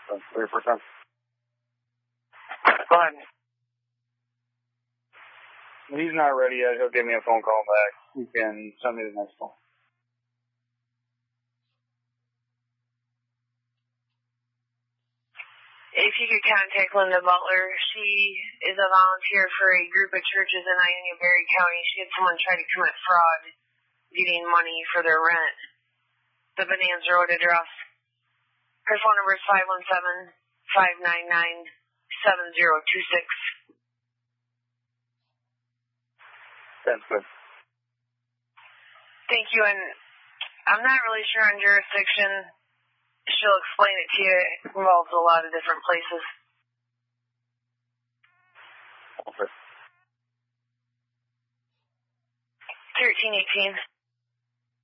3%. Go ahead. He's not ready yet. He'll give me a phone call back. You can send me the next one. If you could contact Linda Butler, she is a volunteer for a group of churches in Ionia-Berry County. She had someone try to commit fraud, getting money for their rent. The Bonanza Road address. Her phone number is 517-599-7026. That's good. Thank you, and I'm not really sure on jurisdiction. She'll explain it to you. It involves a lot of different places. Okay. 1318.